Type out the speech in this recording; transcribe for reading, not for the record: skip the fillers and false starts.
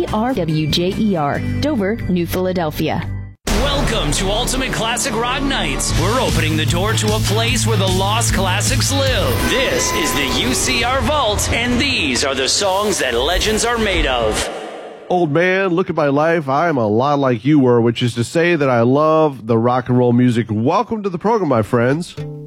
KRWJER, Dover, New Philadelphia. Welcome to Ultimate Classic Rock Nights. We're opening the door to a place where the lost classics live. This is the UCR Vault, and these are the songs that legends are made of. Old man, look at my life. I'm a lot like you were, which is to say that I love the rock and roll music. Welcome to the program, my friends.